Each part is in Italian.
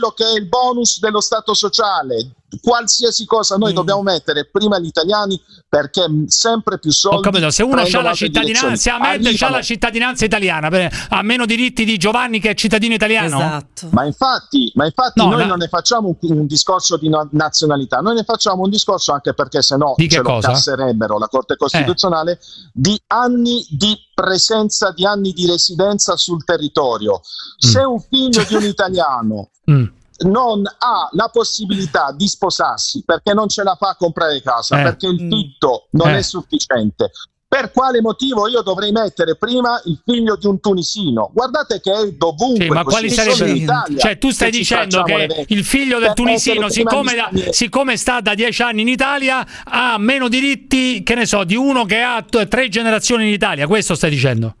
che è il bonus dello Stato sociale, qualsiasi cosa noi dobbiamo mettere prima gli italiani, perché sempre più soldi. Ho capito, se uno ha la cittadinanza, se ha la cittadinanza italiana, ha meno diritti di Giovanni che è cittadino italiano. Esatto. Ma infatti noi non ne facciamo un discorso di nazionalità, noi ne facciamo un discorso, anche perché sennò ce lo casserebbero la Corte Costituzionale, di anni di presenza, di anni di residenza sul territorio. Se un figlio di un italiano non ha la possibilità di sposarsi perché non ce la fa a comprare casa, perché il fitto non è sufficiente, per quale motivo io dovrei mettere prima il figlio di un tunisino? Guardate che è dovunque. Sì, ma quali sarebbero? Cioè, tu stai dicendo che il figlio del tunisino, siccome sta da 10 anni in Italia, ha meno diritti, che ne so, di uno che ha 3 generazioni in Italia. Questo stai dicendo?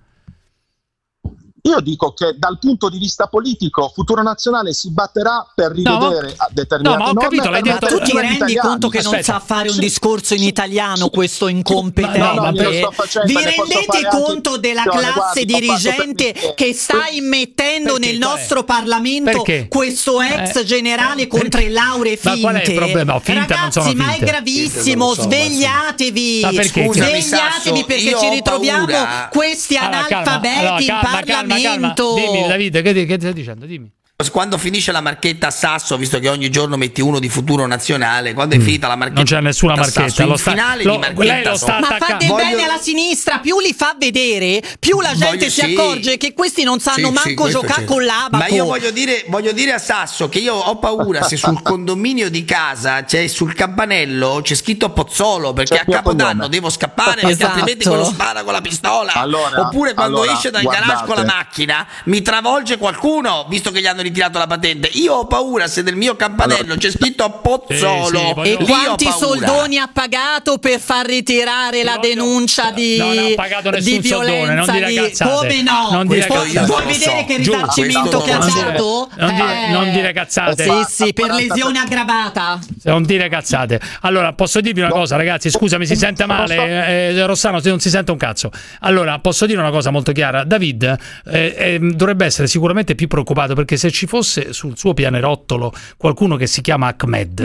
Io dico che dal punto di vista politico Futuro Nazionale si batterà per rivedere determinate norme. Capito, l'hai detto. Ma tu ti rendi conto che non sa fare un discorso in italiano, questo incompetente? Vi rendete conto della classe dirigente che sta immettendo nel nostro Parlamento questo ex generale con 3 lauree finte? Ma qual è il problema? Finte, ragazzi, non sono finte. Ma è gravissimo, svegliatevi, svegliatevi, perché ci ritroviamo questi analfabeti in Parlamento. Calma. Dimmi, Davide, che stai dicendo? Dimmi. Quando finisce la marchetta a Sasso, visto che ogni giorno metti uno di Futuro Nazionale, quando è finita la marchetta, non c'è nessuna marchetta, il finale di marchetta ma fate bene alla sinistra, più li fa vedere, più la gente si accorge che questi non sanno manco giocare con l'abaco. Ma io voglio dire a Sasso che io ho paura se sul condominio di casa, cioè sul campanello, c'è scritto Pozzolo, perché a Capodanno devo scappare, perché altrimenti quello spara con la pistola. Oppure quando esce dal garage con la macchina mi travolge qualcuno, visto che gli hanno ritirato la patente. Io ho paura se nel mio campanello c'è scritto Pozzolo. E quanti soldoni ha pagato per far ritirare la denuncia di non ha pagato nessun soldone, non dire cazzate. Come no? Non dire cazzate. Vuoi vedere che risarcimento che ha dato? Non dire cazzate. Sì, per lesione aggravata. Non dire cazzate. Allora, posso dirvi una cosa, ragazzi, scusami, si sente male, Rossano, non si sente un cazzo. Allora, posso dire una cosa molto chiara. David dovrebbe essere sicuramente più preoccupato, perché se ci fosse sul suo pianerottolo qualcuno che si chiama Ahmed,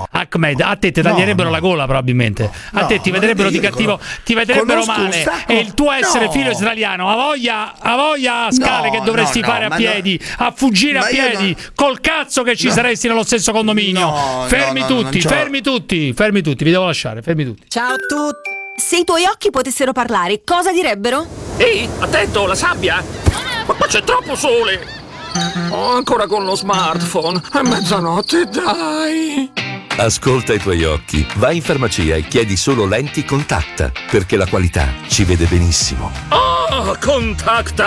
a te ti taglierebbero la gola probabilmente, a te ti vedrebbero di cattivo, ti vedrebbero male, e il tuo essere figlio israeliano ha voglia a scale che dovresti fare a piedi, a fuggire a piedi, col cazzo che ci saresti nello stesso condominio. Fermi tutti, vi devo lasciare, fermi tutti. Ciao a tutti. Se i tuoi occhi potessero parlare, cosa direbbero? Ehi, attento, la sabbia! Ma qua c'è troppo sole! Oh, ancora con lo smartphone, è mezzanotte, dai! Ascolta i tuoi occhi, vai in farmacia e chiedi solo lenti Contacta, perché la qualità ci vede benissimo. Oh, Contacta,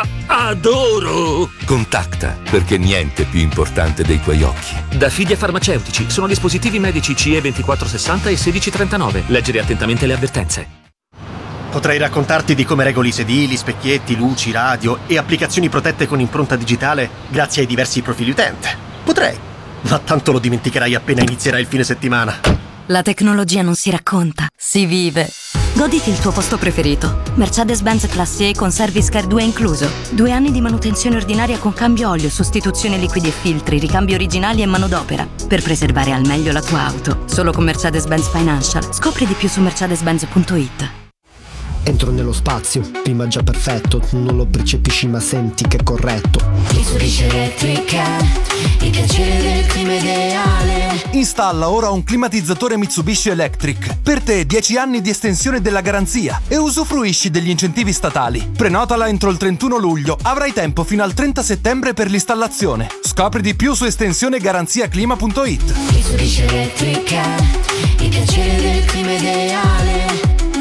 adoro! Contacta, perché niente è più importante dei tuoi occhi. Da Fidia Farmaceutici, sono dispositivi medici CE 2460 e 1639. Leggere attentamente le avvertenze. Potrei raccontarti di come regoli sedili, specchietti, luci, radio e applicazioni protette con impronta digitale grazie ai diversi profili utente. Potrei, ma tanto lo dimenticherai appena inizierai il fine settimana. La tecnologia non si racconta, si vive. Goditi il tuo posto preferito. Mercedes-Benz Classe E con Service Care 2 incluso. 2 anni di manutenzione ordinaria con cambio olio, sostituzione liquidi e filtri, ricambi originali e manodopera. Per preservare al meglio la tua auto. Solo con Mercedes-Benz Financial. Scopri di più su mercedes-benz.it. Entro nello spazio, clima già perfetto, tu non lo percepisci ma senti che è corretto. Mitsubishi Electric, il piacere del clima ideale. Installa ora un climatizzatore Mitsubishi Electric. Per te 10 anni di estensione della garanzia e usufruisci degli incentivi statali. Prenotala entro il 31 luglio, avrai tempo fino al 30 settembre per l'installazione. Scopri di più su estensionegaranziaclima.it. Mitsubishi Electric, il piacere del clima ideale.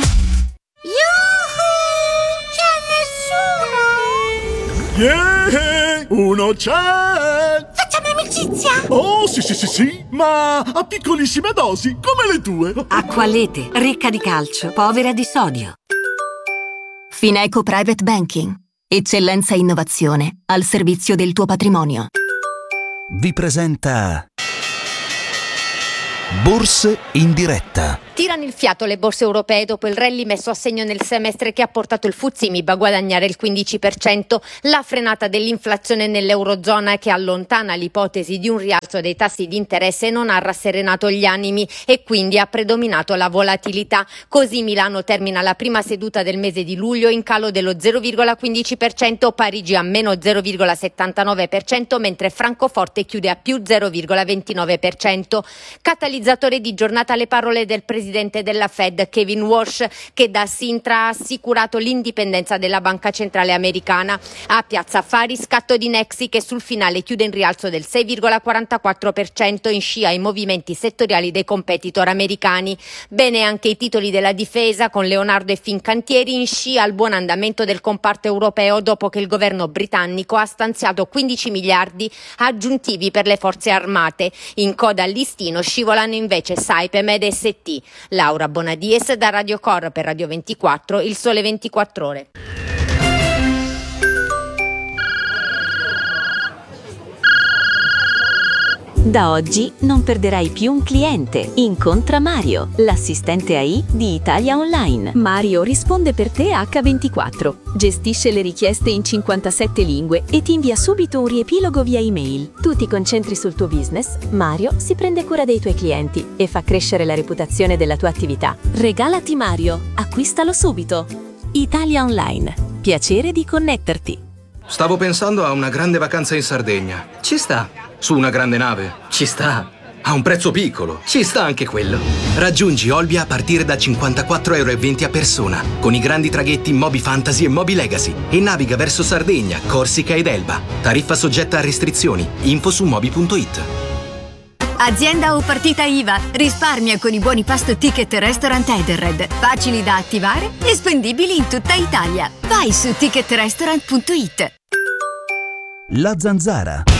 Yeah! Uno c'è! Facciamo amicizia? Oh, sì, ma a piccolissime dosi, come le tue. Acqualete, ricca di calcio, povera di sodio. Fineco Private Banking. Eccellenza e innovazione al servizio del tuo patrimonio. Vi presenta Borse in diretta. Tirano il fiato le borse europee dopo il rally messo a segno nel semestre che ha portato il FTSE MIB a guadagnare il 15%. La frenata dell'inflazione nell'Eurozona, che allontana l'ipotesi di un rialzo dei tassi di interesse, non ha rasserenato gli animi e quindi ha predominato la volatilità. Così Milano termina la prima seduta del mese di luglio in calo dello 0,15%, Parigi a meno 0,79%, mentre Francoforte chiude a più 0,29%. Catalizzatore di giornata le parole del presidente della Fed, Kevin Walsh, che da Sintra ha assicurato l'indipendenza della banca centrale americana. A Piazza Affari scatto di Nexi, che sul finale chiude in rialzo del 6,44% in scia ai movimenti settoriali dei competitor americani. Bene anche i titoli della difesa, con Leonardo e Fincantieri in scia al buon andamento del comparto europeo dopo che il governo britannico ha stanziato 15 miliardi aggiuntivi per le forze armate. In coda al listino scivolano invece Saipem ed ST. Laura Bonadies da Radio Cor per Radio 24, Il Sole 24 Ore. Da oggi non perderai più un cliente. Incontra Mario, l'assistente AI di Italia Online. Mario risponde per te H24, gestisce le richieste in 57 lingue e ti invia subito un riepilogo via email. Tu ti concentri sul tuo business, Mario si prende cura dei tuoi clienti e fa crescere la reputazione della tua attività. Regalati Mario, acquistalo subito. Italia Online, piacere di connetterti. Stavo pensando a una grande vacanza in Sardegna. Ci sta. Su una grande nave. Ci sta. A un prezzo piccolo. Ci sta anche quello. Raggiungi Olbia a partire da 54,20 € a persona, con i grandi traghetti Moby Fantasy e Moby Legacy, e naviga verso Sardegna, Corsica ed Elba. Tariffa soggetta a restrizioni. Info su moby.it. Azienda o partita IVA. Risparmia con i buoni pasto Ticket Restaurant Edenred. Facili da attivare e spendibili in tutta Italia. Vai su ticketrestaurant.it. La Zanzara.